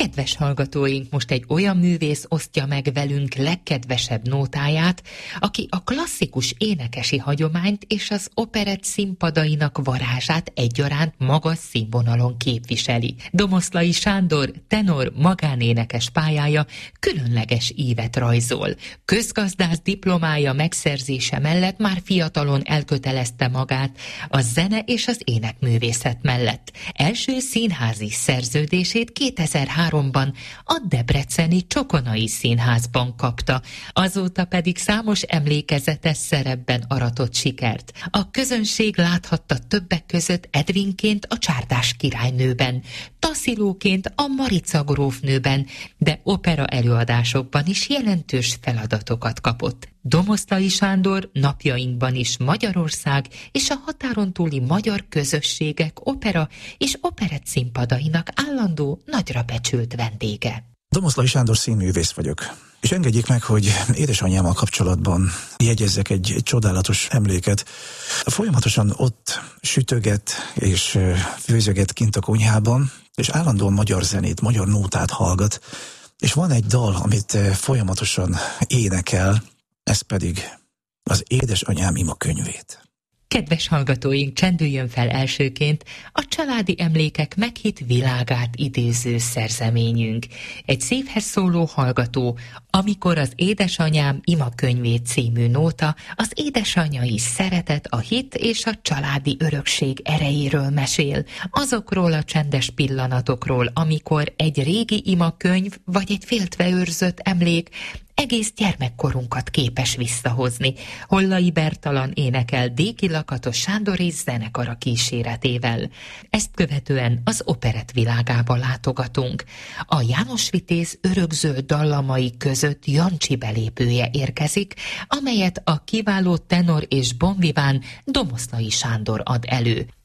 Kedves hallgatóink, most egy olyan művész osztja meg velünk legkedvesebb nótáját, aki a klasszikus énekesi hagyományt és az operett színpadainak varázsát egyaránt magas színvonalon képviseli. Domoszlai Sándor tenor magánénekes pályája különleges ívet rajzol. Közgazdász diplomája megszerzése mellett már fiatalon elkötelezte magát a zene és az énekművészet mellett. Első színházi szerződését 2003-ban a debreceni Csokonai Színházban kapta, azóta pedig számos emlékezetes szerepben aratott sikert. A közönség láthatta többek között Edvinként a Csárdás királynőben, Tasszilóként a Marica grófnőben, de opera előadásokban is jelentős feladatokat kapott. Domoszlai Sándor napjainkban is Magyarország és a határon túli magyar közösségek opera és operett színpadainak állandó, nagyra becsült vendége. Domoszlai Sándor színművész vagyok. És engedjék meg, hogy édesanyjámmal kapcsolatban jegyezzek egy csodálatos emléket. Folyamatosan ott sütöget és főzöget kint a konyhában, és állandóan magyar zenét, magyar nótát hallgat. És van egy dal, amit folyamatosan énekel, ez pedig az Édesanyám imakönyvét. Kedves hallgatóink, csendüljön fel elsőként a családi emlékek meghitt világát idéző szerzeményünk. Egy szívhez szóló hallgató, amikor az Édesanyám imakönyvét című nóta az édesanyai szeretet, a hit és a családi örökség erejéről mesél. Azokról a csendes pillanatokról, amikor egy régi imakönyv vagy egy féltve őrzött emlék egész gyermekkorunkat képes visszahozni. Hollai Bertalan énekel Déki Lakatos Sándor és zenekara kíséretével. Ezt követően az operett világába látogatunk. A János Vitéz örökzöld dallamai között Jancsi belépője érkezik, amelyet a kiváló tenor és bonviván Domoszlai Sándor ad elő.